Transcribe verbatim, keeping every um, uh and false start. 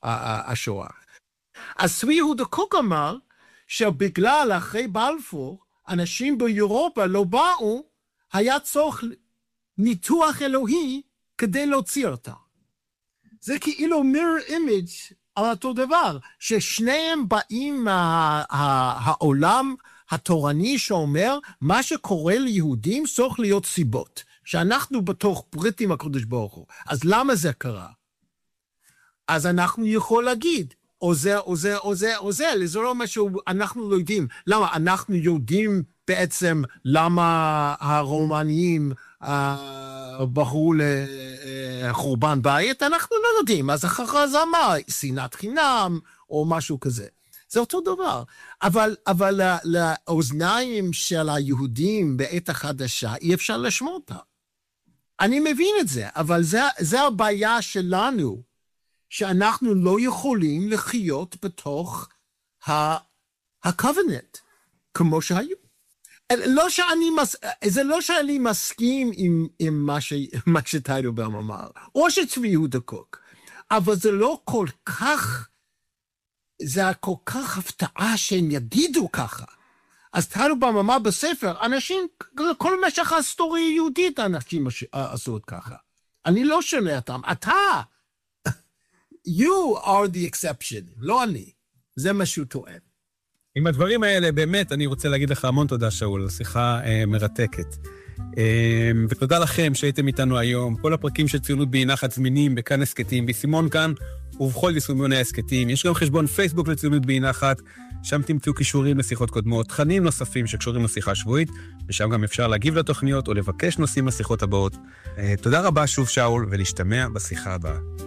השואה. אז צבי יהודה קוק אמר, שבגלל אחרי בלפור, אנשים באירופה לא באו, היה צורך ניתוח אלוהי כדי להוציא אותה. זה כאילו mirror image על אותו דבר, ששניהם באים מהעולם התורני שאומר, מה שקורה ליהודים צריך להיות סיבות, שאנחנו בתוך ברית עם הקדוש ברוך הוא. אז למה זה קרה? אז אנחנו יכול להגיד, או זה, או זה, או זה, או זה, זה לא משהו, אנחנו לא יודעים. למה? אנחנו יודעים בעצם למה הרומנים אה, בחרו לחורבן בית, אנחנו לא יודעים. אז אחר זה מה? שנאת חינם, או משהו כזה. זה אותו דבר. אבל, אבל לאוזניים של היהודים בעת החדשה, אי אפשר לשמוע אותה. אני מבין את זה, אבל זה, זה הבעיה שלנו, שאנחנו לא יכולים לחיות בתוך ה-covenant, כמו שהיו. לא שאני מס... זה לא שאני מסכים עם, עם מה, ש... מה שטיילרבאום אמר, או שצבי יהודה קוק, אבל זה לא כל כך, זה כל כך הפתעה שהם יגידו ככה. אז טיילרבאום אמר בספר, אנשים, כל משך ההיסטוריה היהודית, אנשים עשו את ככה. אני לא שומע אותם, אתה, you are the exception, לא אני. זה מה שהוא טוען. עם הדברים האלה, באמת, אני רוצה להגיד לך המון תודה, שאול, שיחה אה, מרתקת. אה, ותודה לכם שהייתם איתנו היום. כל הפרקים של ציונות באי-נחת זמינים, בכאן הסקטים, בסימון כאן, ובכל יישומוני הסקטים. יש גם חשבון פייסבוק לציונות באי-נחת, שם תמצאו קישורים לשיחות קודמות, תכנים נוספים שקשורים לשיחה שבועית, ושם גם אפשר להגיב לתוכניות או לבקש נושאים לשיחות הבאות. אה, תודה רבה שוב, שאול, ולהשתמע בשיחה הבאה.